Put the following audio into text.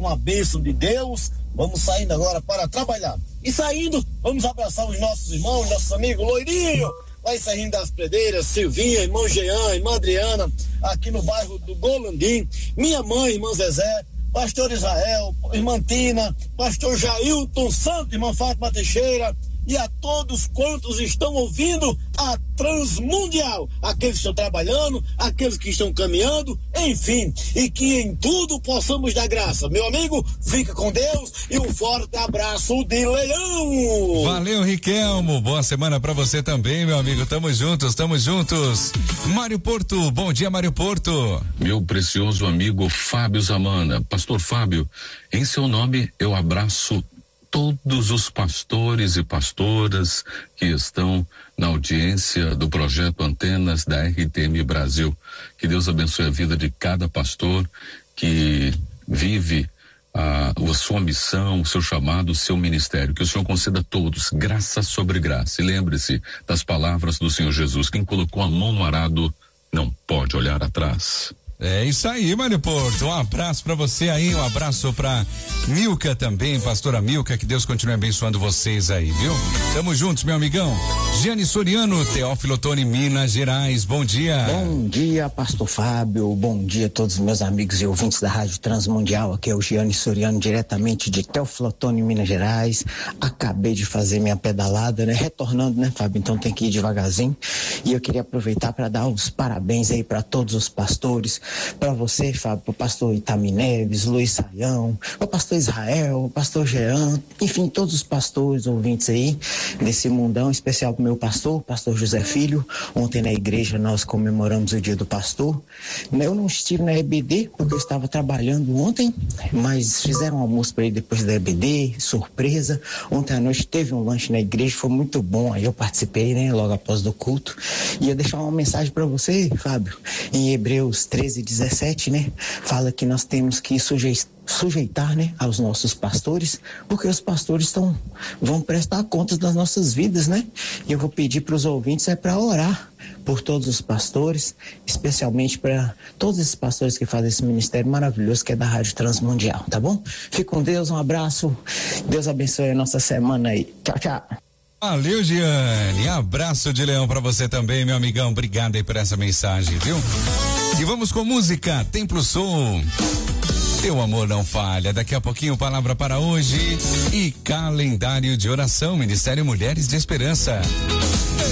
com a bênção de Deus, vamos saindo agora para trabalhar. E saindo, vamos abraçar os nossos irmãos, nossos amigos, Loirinho, lá em Serrinho das Predeiras, Silvinha, irmão Jean, irmã Adriana, aqui no bairro do Golandim, minha mãe, irmã Zezé, pastor Israel, irmã Tina, pastor Jailton Santo, irmã Fátima Teixeira, e a todos quantos estão ouvindo a Transmundial, aqueles que estão trabalhando, aqueles que estão caminhando, enfim, e que em tudo possamos dar graça. Meu amigo, fica com Deus e um forte abraço de leão. Valeu, Riquelmo, boa semana pra você também, meu amigo, tamo juntos. Mário Porto, bom dia, Mário Porto. Meu precioso amigo Fábio Zamana, pastor Fábio, em seu nome eu abraço todos os pastores e pastoras que estão na audiência do projeto Antenas da RTM Brasil. Que Deus abençoe a vida de cada pastor que vive a sua missão, o seu chamado, o seu ministério. Que o Senhor conceda a todos graça sobre graça. E lembre-se das palavras do Senhor Jesus: quem colocou a mão no arado não pode olhar atrás. É isso aí, Mário Porto, um abraço pra você aí, um abraço pra Milka também, pastora Milka, que Deus continue abençoando vocês aí, viu? Tamo juntos, meu amigão. Giane Soriano, Teófilo Otoni, Minas Gerais, bom dia. Bom dia, pastor Fábio, bom dia a todos os meus amigos e ouvintes da Rádio Transmundial, aqui é o Giane Soriano, diretamente de Teófilo Otoni, Minas Gerais. Acabei de fazer minha pedalada, né? Retornando, né, Fábio? Então tem que ir devagarzinho. E eu queria aproveitar para dar os parabéns aí para todos os pastores, para você, Fábio, para o pastor Itami Neves, Luiz Saião, para o pastor Israel, o pastor Jean, enfim, todos os pastores ouvintes aí desse mundão, especial para o meu pastor José Filho. Ontem na igreja nós comemoramos o dia do pastor. Eu não estive na EBD porque eu estava trabalhando ontem, mas fizeram um almoço para ele depois da EBD, surpresa. Ontem à noite teve um lanche na igreja, foi muito bom, aí eu participei, né, logo após do culto. E eu deixar uma mensagem para você, Fábio, em Hebreus 13:17, né? Fala que nós temos que sujeitar, né, aos nossos pastores, porque os pastores vão prestar contas das nossas vidas, né? E eu vou pedir para os ouvintes para orar por todos os pastores, especialmente para todos esses pastores que fazem esse ministério maravilhoso que é da Rádio Transmundial, tá bom? Fique com Deus, um abraço, Deus abençoe a nossa semana aí. Tchau, tchau. Valeu, Giane, abraço de leão pra você também, meu amigão, obrigado aí por essa mensagem, viu? E vamos com música, Templo Som, Teu Amor Não Falha. Daqui a pouquinho, palavra para hoje e calendário de oração, Ministério Mulheres de Esperança.